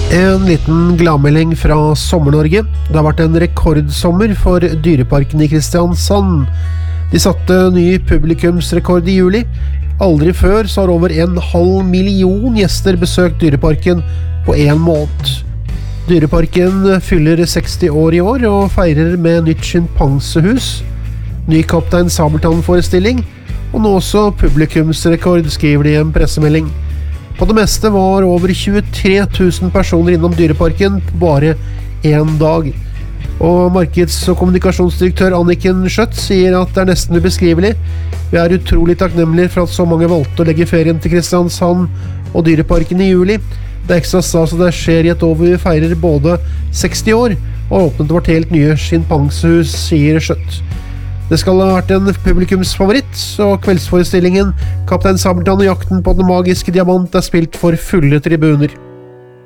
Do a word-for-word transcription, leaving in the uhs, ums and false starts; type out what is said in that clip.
En liten gladmelding fra Sommer-Norge. Det har vært en rekordsommer for Dyreparken i Kristiansand. De satte ny publikumsrekord i juli. Aldri før så har over en halv million gjester besøkt Dyreparken på en måned. Dyreparken fyller seksti år i år og feirer med nytt schimpansehus, ny Kaptein Sabeltann-forestilling og nå også publikumsrekord, skriver de i en pressemelding. På det meste var over tjuetre tusen personer innom Dyreparken på bare en dag. Og markeds- og kommunikasjonsdirektør Anniken Schjøtt sier at det er nesten ubeskrivelig. Vi er utrolig takknemlige for at så mange valgte å legge ferien til Kristiansand og Dyreparken i juli. Det er ekstra stas at det skjer i et år hvor vi feirer både seksti år og åpnet vårt helt nye schimpansehus, sier Schjøtt. Det skal ha vært en publikumsfavoritt, og kveldsforestillingen Kaptein Sabeltann og jakten på den magiske diamant er spilt for fulle tribuner.